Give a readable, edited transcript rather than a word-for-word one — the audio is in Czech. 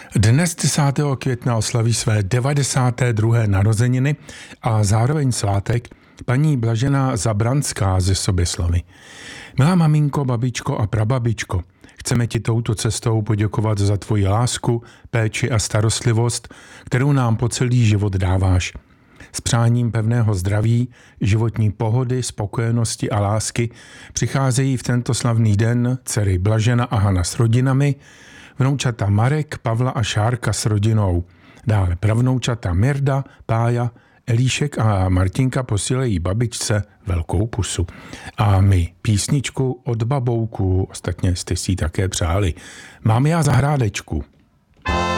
Dnes 10. května oslaví své 92. narozeniny a zároveň svátek paní Blažená Zabranská ze Soběslavi. Milá maminko, babičko a prababičko, chceme ti touto cestou poděkovat za tvoji lásku, péči a starostlivost, kterou nám po celý život dáváš. S přáním pevného zdraví, životní pohody, spokojenosti a lásky přicházejí v tento slavný den dcery Blažena a Hana s rodinami, vnoučata Marek, Pavla a Šárka s rodinou. Dále pravnoučata Mirda, Pája, Elíšek a Martinka posílejí babičce velkou pusu. A my písničku od Babouku, ostatně jste si ji také přáli. Mám já zahrádečku.